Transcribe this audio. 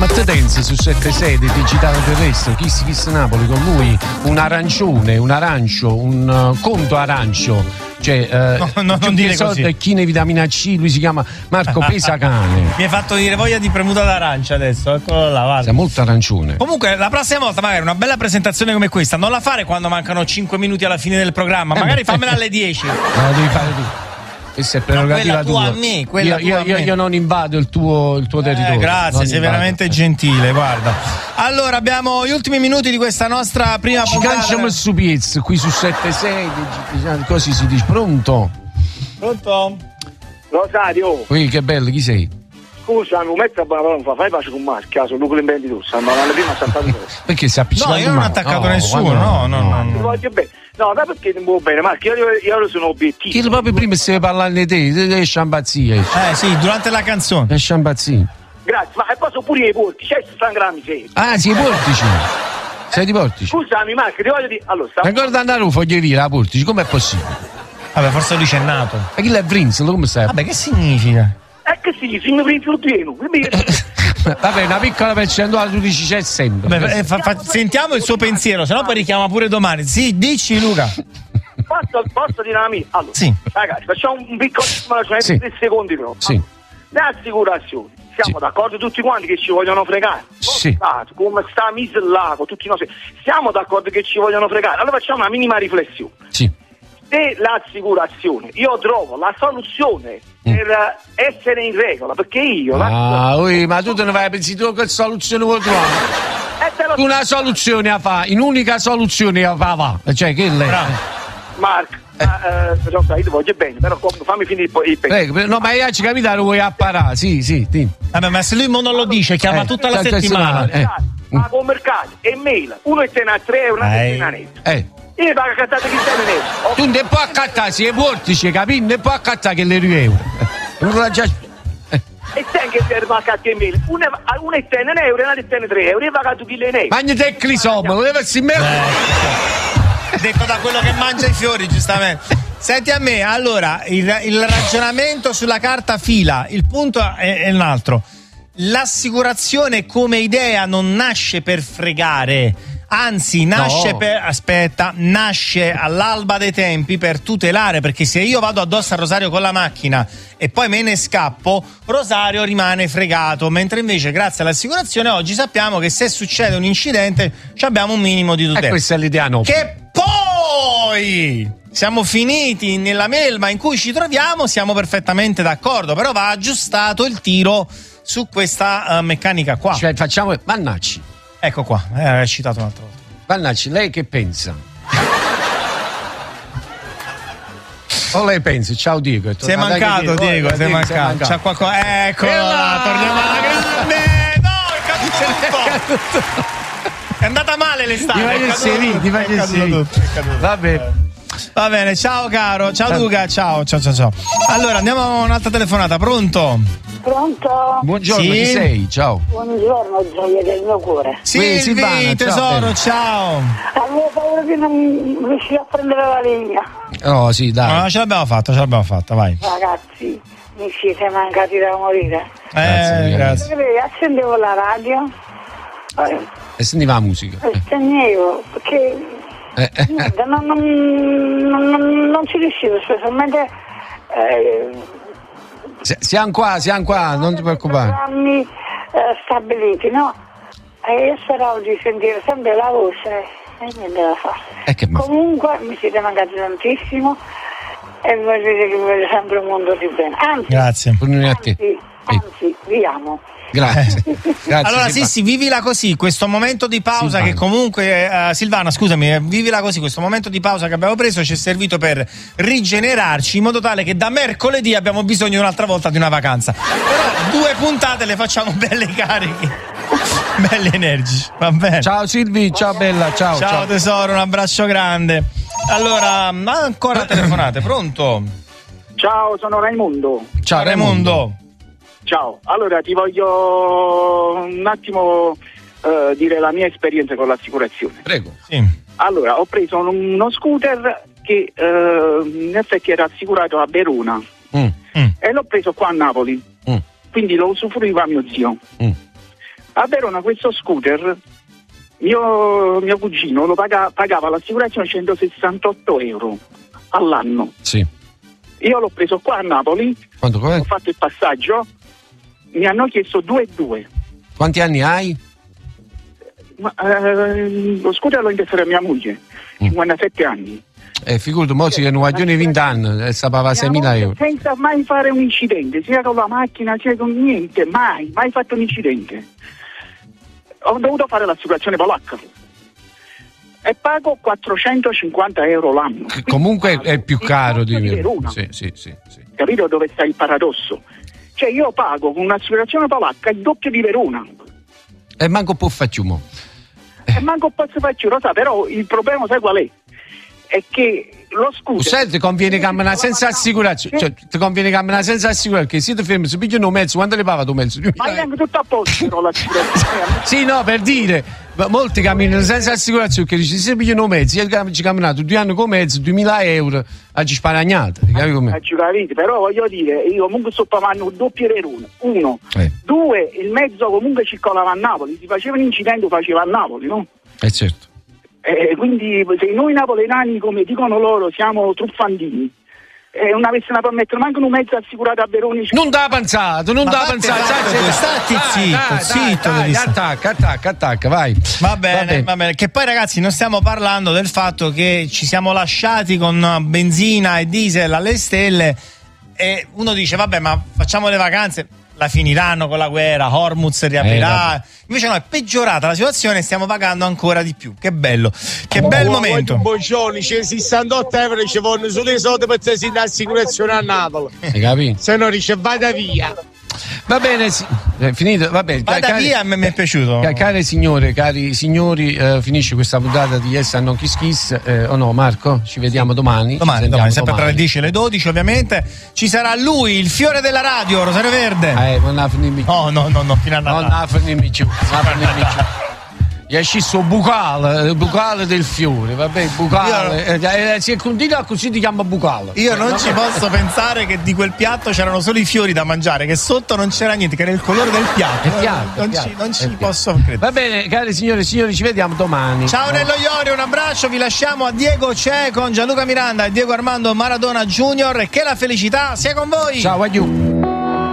Tense su 7-6 di digitale terrestre, Kiss Napoli, con lui un arancione, un arancio, un conto arancio, cioè non dire così. E chine vitamina C, lui si chiama Marco Pesacane. Mi hai fatto dire voglia di premuta d'arancia adesso, eccolo là, guarda. Sei molto arancione. Comunque la prossima volta magari una bella presentazione come questa non la fare quando mancano 5 minuti alla fine del programma, magari fammela alle 10. No, la devi fare tu. Questa è prerogativa tua. A me, io non invado il tuo territorio. Grazie, sei veramente gentile, guarda. Allora, abbiamo gli ultimi minuti di questa nostra prima puntata. Canciamo su Piez, qui su 7-6, così si dice. Pronto? Rosario. Ui, che bello, chi sei? Scusami, un mezzo buona parola fa, fai pace con Marchi, sono Luca l'imprenditore, stanno alla prima saltato. Perché si è appiccicato? No, io non ho attaccato nessuno, no. Ti voglio bene. No, ma perché non vuoi bene, Marchi? Io sono obiettivo. Che proprio prima stai parlando di te, delle sciambazie. Sì, durante la canzone. Le sciambazie. Grazie, ma e poi sono pure i porti, c'è San Grammi sei. Ah, sì, i portici. Sei di Portici? Scusami, Marchi, ti voglio dire. Allora, ricorda andare a Foglieria, la Portici, com'è possibile? Vabbè, forse lui c'è nato. Ma chi l'è Vrinsel, come stai? Vabbè, che significa? che sì, se mi prendi il pieno. Vabbè, una piccola percentuale tu dici c'è sempre. Beh, sentiamo il suo pensiero, sennò poi richiama pure domani. Sì, dici Luca. Posso dire la mia? Allora, sì. Ragazzi, facciamo un piccolo ragionamento di 3 secondi però. Sì. Le assicurazioni, siamo d'accordo tutti quanti che ci vogliono fregare? Sì. Come sta misellato, tutti i nostri. Siamo d'accordo che ci vogliono fregare? Allora facciamo una minima riflessione. Sì. Se l'assicurazione, io trovo la soluzione per essere in regola, perché io... ma tu te ne vai a pensare tu che soluzione vuoi trovare? Una soluzione a fa, in unica soluzione a fa, cioè che lei... Marco, io ti voglio bene, però fammi finire il Prego, no, ma io ci capita lo vuoi apparare, sì. Vabbè, ma se lui non lo dice, chiama tutta la settimana. Ma con mercato e mail, uno è a 3 euro, uno è a netto. Io pago accattare che stai netto. Tu ne puoi accattare, si è portici, capito? Ne puoi accattare che le €1. Non la già... E sai che serve a accattare in mail? Uno è a 1 euro e l'altro è a 3 euro, io pago tu chi le ne. Magni te crisoma, voleva essere detto da quello che mangia i fiori, giustamente. Senti a me, allora, il ragionamento sulla carta fila, il punto è un altro. L'assicurazione come idea non nasce per fregare, anzi nasce nasce all'alba dei tempi per tutelare, perché se io vado addosso a Rosario con la macchina e poi me ne scappo, Rosario rimane fregato, mentre invece grazie all'assicurazione oggi sappiamo che se succede un incidente abbiamo un minimo di tutela. E questa è l'idea nuova. Che poi siamo finiti nella melma in cui ci troviamo, siamo perfettamente d'accordo, però va aggiustato il tiro su questa meccanica qua. Cioè facciamo Vannacci. Ecco qua, hai citato un'altra volta. Vannacci, lei che pensa? O lei pensa? Ciao Diego. Sei mancato Diego, sei mancato. C'è qualcosa. Ecco, torniamo alla grande. No, è caduto tutto. È andata male l'estate. Ti fai il Vabbè. Va bene, ciao caro, ciao Luca, ciao. Allora andiamo a un'altra telefonata, pronto? Pronto? Buongiorno, sì? Chi sei? Ciao. Buongiorno, gioia del mio cuore. Silvi, tesoro, ciao. Avevo paura di non riuscire a prendere la linea. Oh sì, dai. No, ce l'abbiamo fatta, vai. Ragazzi, mi siete mancati da morire. Grazie. Accendevo la radio e sentivo la musica. E spegnevo, perché non ci riuscivo, specialmente siamo qua, non ti preoccupare. Programmi stabiliti, no? E io speravo di sentire sempre la voce e niente da fare. Comunque mi siete mancati tantissimo e vedete che vedo sempre un mondo di bene. Grazie. Anzi, vi amo. Grazie. Allora sì, vivila così, questo momento di pausa che comunque Silvana, scusami, vivila così, questo momento di pausa che abbiamo preso ci è servito per rigenerarci in modo tale che da mercoledì abbiamo bisogno un'altra volta di una vacanza. Però 2 puntate le facciamo belle cariche, belli energici, va bene. Ciao Silvi, ciao bella, ciao tesoro, un abbraccio grande. Allora, ancora telefonate, pronto? Ciao, sono Raimondo. Ciao Raimondo. Ciao, allora ti voglio un attimo dire la mia esperienza con l'assicurazione. Prego. Sì. Allora, ho preso uno scooter che in effetti era assicurato a Verona e l'ho preso qua a Napoli, quindi lo usufruiva mio zio. A Verona questo scooter, mio cugino lo pagava l'assicurazione 168 euro all'anno. Sì. Io l'ho preso qua a Napoli, ho fatto il passaggio, mi hanno chiesto 2,2. Quanti anni hai? Lo scooter l'ho intestato a mia moglie, 57 anni. Figurati, mo si che non guadagni 20 anni e sapeva 6.000 euro. Senza mai fare un incidente, sia con la macchina sia con niente, mai fatto un incidente. Ho dovuto fare l'assicurazione polacca e pago 450 euro l'anno. Comunque è più caro di Verona. Sì. Capito dove sta il paradosso? Cioè io pago con un'assicurazione polacca il doppio di Verona. E manco può facciamo. E manco posso farci, lo sa, però il problema sai qual è? È che lo scooter... Sai, ti conviene camminare senza assicurazione, cioè ti conviene camminare senza assicurazione, che se ti fermi, se pigliano un mezzo, quanto le paga tu mezzo? Ma è anche tutto a posto però l'assicurazione. Sì, no, per dire, molti camminano senza assicurazione, che dici, se pigliano un mezzo, io ci camminato 2 anni con mezzo, 2.000 euro, a ci sparagnate, però voglio dire, io comunque sto pagando un doppio per uno. 2, il mezzo comunque circolava a Napoli, si faceva un incidente, lo faceva a Napoli, no? Certo. Quindi se noi napoletani, come dicono loro, siamo truffandini, non avessero per mettere manco un mezzo assicurato a Verona. Non t'ha pensato. Stati zitto. Attacca, vai. Va bene. Che poi ragazzi non stiamo parlando del fatto che ci siamo lasciati con benzina e diesel alle stelle e uno dice vabbè ma facciamo le vacanze. La finiranno con la guerra, Hormuz riaprirà. Invece no, è peggiorata la situazione e stiamo pagando ancora di più. Che bello, che bel momento. Buongiorno, c'è 68 euro, ci vogliono solo i soldi per essere in assicurazione a Napoli. Hai capito? Se no dice vada via. Va bene, finito, va bene. Vada via, mi è piaciuto. Cari signori, finisce questa puntata di Yes and Non Kiss Kiss. O no, Marco? Ci vediamo domani. Domani, sempre tra le 10 e le 12, ovviamente. Ci sarà lui, il fiore della radio, Rosario Verde. Non ha finito. No, fino a Natale. Non ha finito più. Gli è sceso bucale del fiore, vabbè, bucale. Se continua così ti chiama bucale. Io non ci posso pensare che di quel piatto c'erano solo i fiori da mangiare, che sotto non c'era niente, che era il colore del piatto. Non ci posso credere. Va bene, cari signore e signori, ci vediamo domani. Ciao Nello Iorio, un abbraccio, vi lasciamo a Diego C'è con Gianluca Miranda e Diego Armando Maradona Junior e che la felicità sia con voi. Ciao, adieu.